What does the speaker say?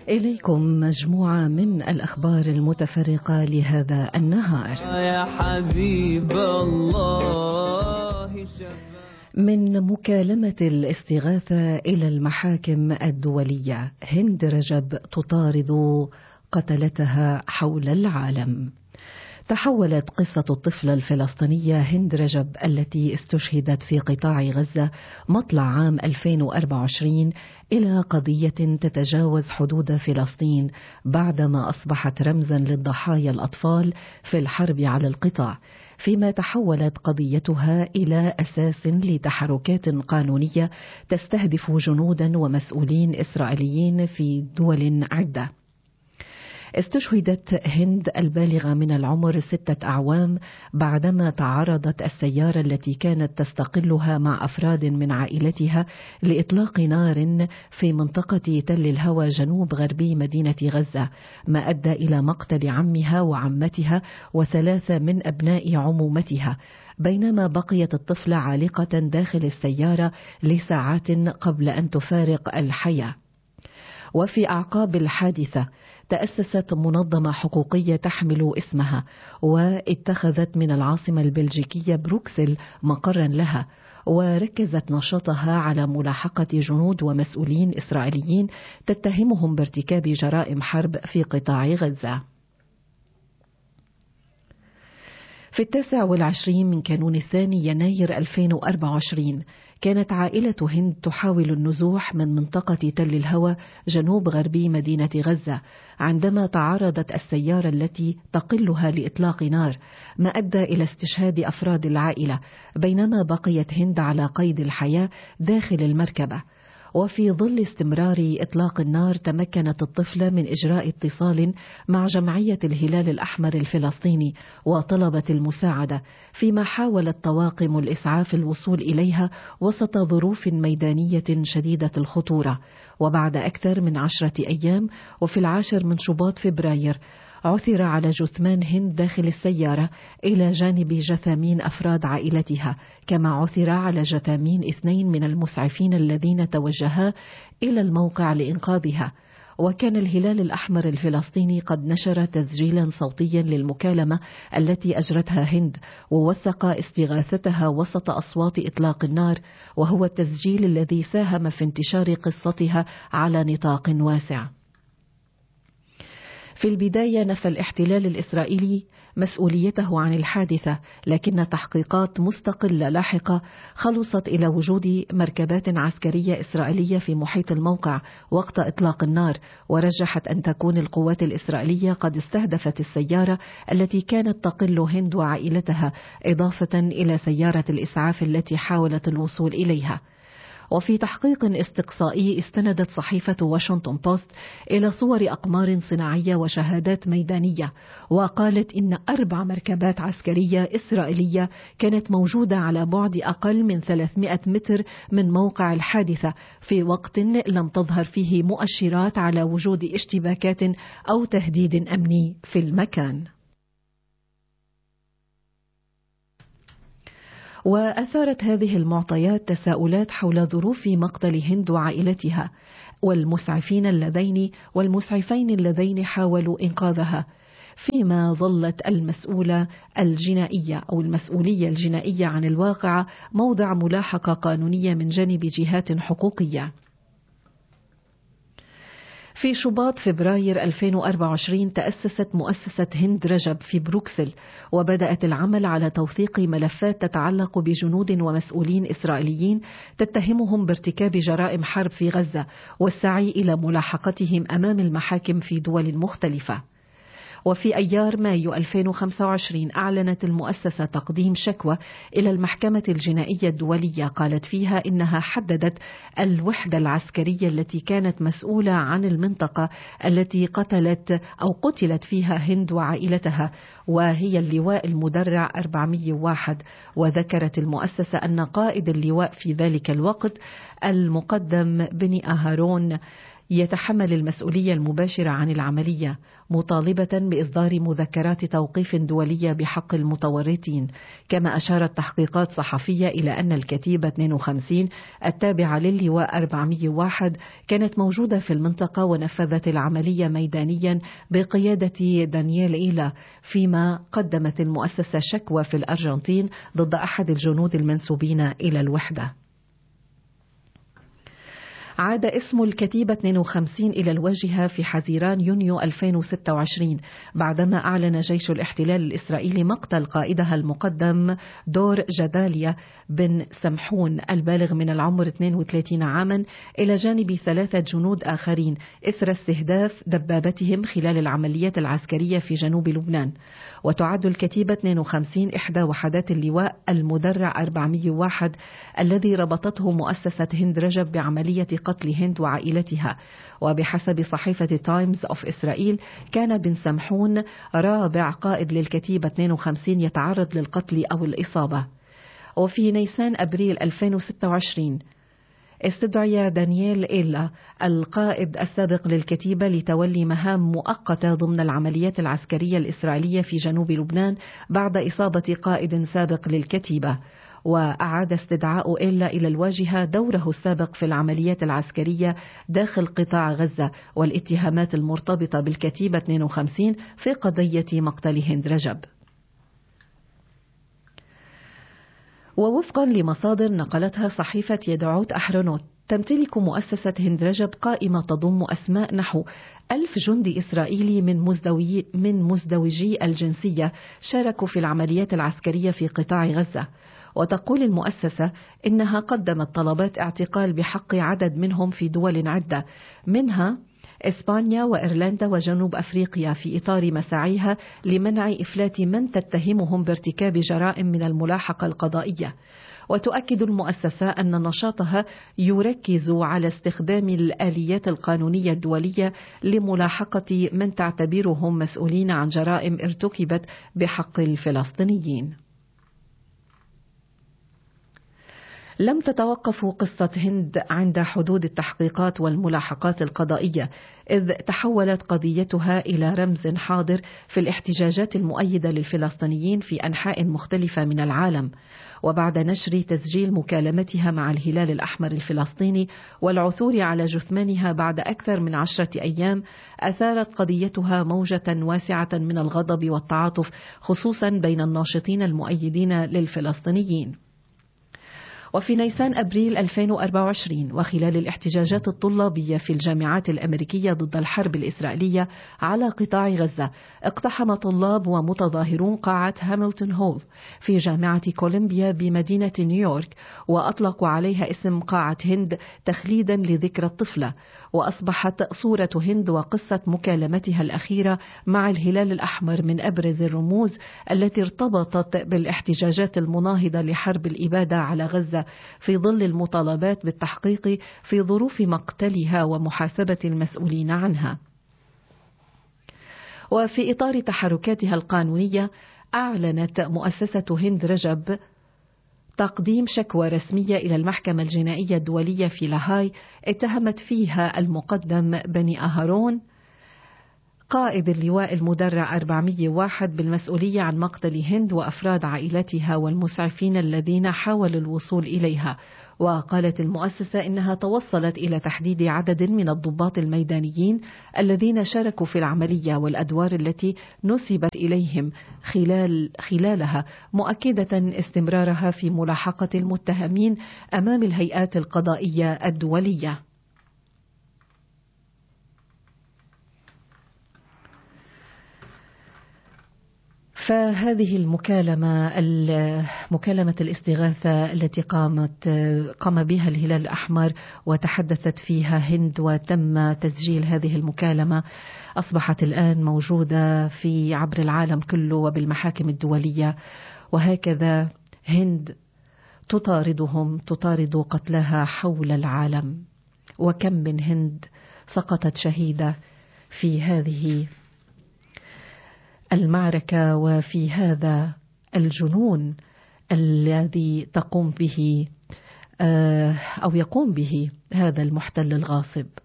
إليكم مجموعة من الأخبار المتفرقة لهذا النهار. يا حبيب الله من مكالمة الاستغاثة إلى المحاكم الدولية، هند رجب تطارد قتلتها حول العالم. تحولت قصة الطفلة الفلسطينية هند رجب التي استشهدت في قطاع غزة مطلع عام 2024 إلى قضية تتجاوز حدود فلسطين، بعدما أصبحت رمزا للضحايا الأطفال في الحرب على القطاع، فيما تحولت قضيتها إلى أساس لتحركات قانونية تستهدف جنودا ومسؤولين إسرائيليين في دول عدة. استشهدت هند البالغة من العمر 6 أعوام بعدما تعرضت السيارة التي كانت تستقلها مع أفراد من عائلتها لإطلاق نار في منطقة تل الهوى جنوب غربي مدينة غزة، ما أدى إلى مقتل عمها وعمتها و3 من أبناء عمومتها، بينما بقيت الطفلة عالقة داخل السيارة لساعات قبل أن تفارق الحياة. وفي أعقاب الحادثة تأسست منظمة حقوقية تحمل اسمها، واتخذت من العاصمة البلجيكية بروكسل مقرا لها، وركزت نشاطها على ملاحقة جنود ومسؤولين إسرائيليين تتهمهم بارتكاب جرائم حرب في قطاع غزة. في 29 من كانون الثاني يناير 2024 كانت عائلة هند تحاول النزوح من منطقة تل الهوى جنوب غربي مدينة غزة، عندما تعرضت السيارة التي تقلها لإطلاق نار، ما أدى إلى استشهاد أفراد العائلة، بينما بقيت هند على قيد الحياة داخل المركبة. وفي ظل استمرار إطلاق النار تمكنت الطفلة من إجراء اتصال مع جمعية الهلال الأحمر الفلسطيني وطلبت المساعدة، فيما حاولت طواقم الإسعاف الوصول إليها وسط ظروف ميدانية شديدة الخطورة. وبعد أكثر من 10 أيام وفي 10 من شباط فبراير عثر على جثمان هند داخل السيارة إلى جانب جثامين أفراد عائلتها، كما عثر على جثامين 2 من المسعفين الذين توجها إلى الموقع لإنقاذها. وكان الهلال الأحمر الفلسطيني قد نشر تسجيلا صوتيا للمكالمة التي أجرتها هند، ووثق استغاثتها وسط أصوات إطلاق النار، وهو التسجيل الذي ساهم في انتشار قصتها على نطاق واسع. في البداية نفى الاحتلال الإسرائيلي مسؤوليته عن الحادثة، لكن تحقيقات مستقلة لاحقة خلصت إلى وجود مركبات عسكرية إسرائيلية في محيط الموقع وقت إطلاق النار، ورجحت أن تكون القوات الإسرائيلية قد استهدفت السيارة التي كانت تقل هند وعائلتها، إضافة إلى سيارة الإسعاف التي حاولت الوصول إليها. وفي تحقيق استقصائي استندت صحيفة واشنطن بوست إلى صور أقمار صناعية وشهادات ميدانية، وقالت إن 4 مركبات عسكرية إسرائيلية كانت موجودة على بعد أقل من 300 متر من موقع الحادثة، في وقت لم تظهر فيه مؤشرات على وجود اشتباكات أو تهديد أمني في المكان. وأثارت هذه المعطيات تساؤلات حول ظروف مقتل هند وعائلتها والمسعفين اللذين حاولوا إنقاذها، فيما ظلت المسؤولية الجنائية عن الواقعة موضع ملاحقة قانونية من جانب جهات حقوقية. في شباط فبراير 2024 تأسست مؤسسة هند رجب في بروكسل، وبدأت العمل على توثيق ملفات تتعلق بجنود ومسؤولين إسرائيليين تتهمهم بارتكاب جرائم حرب في غزة، والسعي إلى ملاحقتهم أمام المحاكم في دول مختلفة. وفي أيار مايو 2025 أعلنت المؤسسة تقديم شكوى إلى المحكمة الجنائية الدولية قالت فيها إنها حددت الوحدة العسكرية التي كانت مسؤولة عن المنطقة التي قتلت فيها هند وعائلتها، وهي اللواء المدرع 401. وذكرت المؤسسة أن قائد اللواء في ذلك الوقت المقدم بني أهارون يتحمل المسؤولية المباشرة عن العملية، مطالبة بإصدار مذكرات توقيف دولية بحق المتورطين. كما أشارت تحقيقات صحفية إلى أن الكتيبة 52 التابعة للواء 401 كانت موجودة في المنطقة ونفذت العملية ميدانيا بقيادة دانييل إيلا، فيما قدمت المؤسسة شكوى في الأرجنتين ضد أحد الجنود المنسوبين إلى الوحدة. عاد اسم الكتيبة 52 إلى الواجهة في حزيران يونيو 2026 بعدما أعلن جيش الاحتلال الإسرائيلي مقتل قائدها المقدم دور جداليا بن سمحون البالغ من العمر 32 عاما إلى جانب 3 جنود آخرين إثر استهداف دبابتهم خلال العمليات العسكرية في جنوب لبنان. وتعد الكتيبة 52 إحدى وحدات اللواء المدرع 401 الذي ربطته مؤسسة هند رجب بعملية قتل هند وعائلتها. وبحسب صحيفة تايمز أوف إسرائيل كان بن سمحون رابع قائد للكتيبة 52 يتعرض للقتل أو الإصابة. وفي نيسان أبريل 2026 استدعي دانييل إيلا القائد السابق للكتيبة لتولي مهام مؤقتة ضمن العمليات العسكرية الإسرائيلية في جنوب لبنان بعد إصابة قائد سابق للكتيبة. وأعاد استدعاء إيلا إلى الواجهة دوره السابق في العمليات العسكرية داخل قطاع غزة والاتهامات المرتبطة بالكتيبة 52 في قضية مقتل هند رجب. ووفقا لمصادر نقلتها صحيفة يدعوت أحرنوت، تمتلك مؤسسة هند رجب قائمة تضم أسماء نحو 1000 جندي إسرائيلي من مزدوجي الجنسية شاركوا في العمليات العسكرية في قطاع غزة. وتقول المؤسسة إنها قدمت طلبات اعتقال بحق عدد منهم في دول عدة منها إسبانيا وإيرلندا وجنوب أفريقيا في إطار مساعيها لمنع إفلات من تتهمهم بارتكاب جرائم من الملاحقة القضائية. وتؤكد المؤسسة أن نشاطها يركز على استخدام الآليات القانونية الدولية لملاحقة من تعتبرهم مسؤولين عن جرائم ارتكبت بحق الفلسطينيين. لم تتوقف قصة هند عند حدود التحقيقات والملاحقات القضائية، إذ تحولت قضيتها إلى رمز حاضر في الاحتجاجات المؤيدة للفلسطينيين في أنحاء مختلفة من العالم. وبعد نشر تسجيل مكالمتها مع الهلال الأحمر الفلسطيني والعثور على جثمانها بعد أكثر من 10 أيام، أثارت قضيتها موجة واسعة من الغضب والتعاطف، خصوصا بين الناشطين المؤيدين للفلسطينيين. وفي نيسان أبريل 2024 وخلال الاحتجاجات الطلابية في الجامعات الأمريكية ضد الحرب الإسرائيلية على قطاع غزة، اقتحم طلاب ومتظاهرون قاعة هاملتون هول في جامعة كولومبيا بمدينة نيويورك، وأطلقوا عليها اسم قاعة هند تخليدا لذكرى الطفلة. وأصبحت صورة هند وقصة مكالمتها الأخيرة مع الهلال الأحمر من أبرز الرموز التي ارتبطت بالاحتجاجات المناهضة لحرب الإبادة على غزة، في ظل المطالبات بالتحقيق في ظروف مقتلها ومحاسبة المسؤولين عنها. وفي إطار تحركاتها القانونية، أعلنت مؤسسة هند رجب تقديم شكوى رسمية إلى المحكمة الجنائية الدولية في لاهاي اتهمت فيها المقدم بني أهارون قائد اللواء المدرع 401 بالمسؤولية عن مقتل هند وأفراد عائلتها والمسعفين الذين حاولوا الوصول إليها. وقالت المؤسسة إنها توصلت إلى تحديد عدد من الضباط الميدانيين الذين شاركوا في العملية والأدوار التي نسبت إليهم خلالها، مؤكدة استمرارها في ملاحقة المتهمين أمام الهيئات القضائية الدولية. فهذه مكالمة الاستغاثة التي قام بها الهلال الأحمر وتحدثت فيها هند وتم تسجيل هذه المكالمة، أصبحت الآن موجودة في عبر العالم كله وبالمحاكم الدولية. وهكذا هند تطارد قتلها حول العالم. وكم من هند سقطت شهيدة في هذه المعركة وفي هذا الجنون الذي يقوم به هذا المحتل الغاصب.